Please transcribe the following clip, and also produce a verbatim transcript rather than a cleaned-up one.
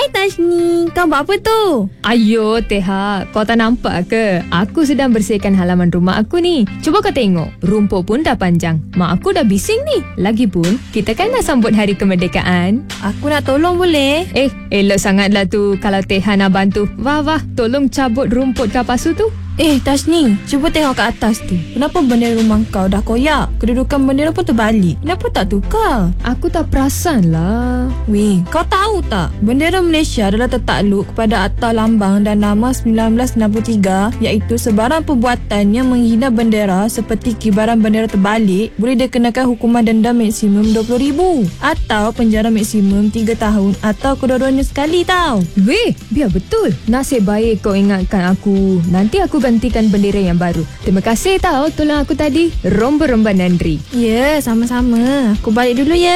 Hai Tashni, kau buat apa tu? Ayo Teha, kau tak nampak ke? Aku sedang bersihkan halaman rumah aku ni. Cuba kau tengok, rumput pun dah panjang. Mak aku dah bising ni. Lagipun, kita kan dah sambut hari kemerdekaan. Aku nak tolong boleh? Eh, elok sangatlah tu kalau Teha nak bantu. Wah wah, tolong cabut rumput kapasu tu. Eh Tashni, cuba tengok kat atas tu. Kenapa bendera rumah kau dah koyak? Kedudukan bendera pun terbalik. Kenapa tak tukar? Aku tak perasan lah. Weh, kau tahu tak? Bendera Malaysia adalah tertakluk kepada Akta Lambang dan Nama sembilan belas enam puluh tiga, iaitu sebarang perbuatan yang menghina bendera seperti kibaran bendera terbalik boleh dikenakan hukuman denda maksimum dua puluh ribu atau penjara maksimum tiga tahun atau kedua-duanya sekali tau. Weh, biar betul. Nasib baik kau ingatkan aku. Nanti aku gantikan bendera yang baru. Terima kasih tau tolong aku tadi. Romba-romba nandri. Ya, sama-sama. Aku balik dulu ya.